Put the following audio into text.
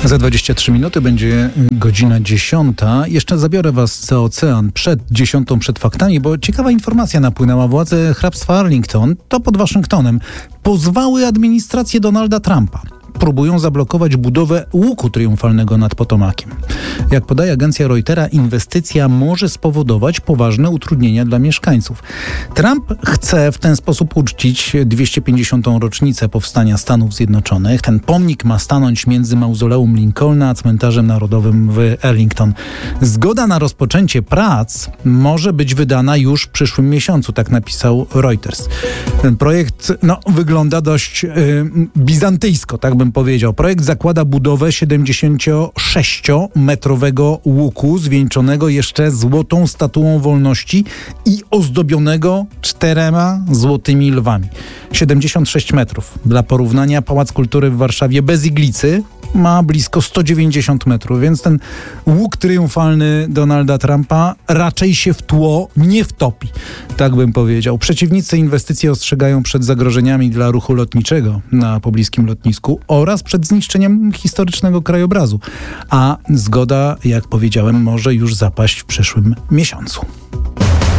Za 23 minuty będzie godzina 10. Jeszcze zabiorę was za ocean przed 10, przed faktami, bo ciekawa informacja napłynęła. Władze hrabstwa Arlington, to pod Waszyngtonem, pozwały administrację Donalda Trumpa. Próbują zablokować budowę łuku triumfalnego nad Potomakiem. Jak podaje agencja Reutera, inwestycja może spowodować poważne utrudnienia dla mieszkańców. Trump chce w ten sposób uczcić 250. rocznicę powstania Stanów Zjednoczonych. Ten pomnik ma stanąć między mauzoleum Lincolna a cmentarzem narodowym w Arlington. Zgoda na rozpoczęcie prac może być wydana już w przyszłym miesiącu, tak napisał Reuters. Ten projekt wygląda dość bizantyjsko, tak bym powiedział. Projekt zakłada budowę 76-metrowego łuku zwieńczonego jeszcze złotą statuą wolności i ozdobionego 4 złotymi lwami. 76 metrów. Dla porównania Pałac Kultury w Warszawie bez iglicy ma blisko 190 metrów, więc ten łuk triumfalny Donalda Trumpa raczej się w tło nie wtopi, tak bym powiedział. Przeciwnicy inwestycji ostrzegają przed zagrożeniami dla ruchu lotniczego na pobliskim lotnisku oraz przed zniszczeniem historycznego krajobrazu. A zgoda, jak powiedziałem, może już zapaść w przyszłym miesiącu.